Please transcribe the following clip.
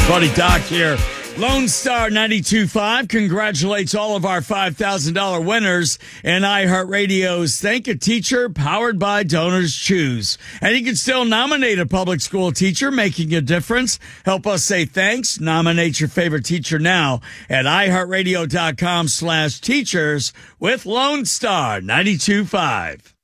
Buddy Doc here. Lone Star 92.5 congratulates all of our $5,000 winners in iHeartRadio's Thank a Teacher powered by Donors Choose. And you can still nominate a public school teacher making a difference. Help us say thanks. Nominate your favorite teacher now at iHeartRadio.com/teachers with Lone Star 92.5.